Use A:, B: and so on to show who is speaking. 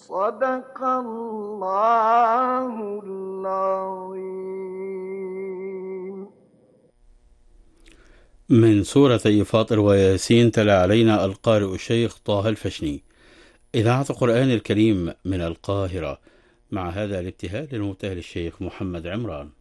A: صدق الله العظيم.
B: من سورة فاطر وياسين تلا علينا القارئ الشيخ طه الفشني، إذاعة القرآن الكريم من القاهرة، مع هذا الابتهال للمبتهل الشيخ محمد عمران.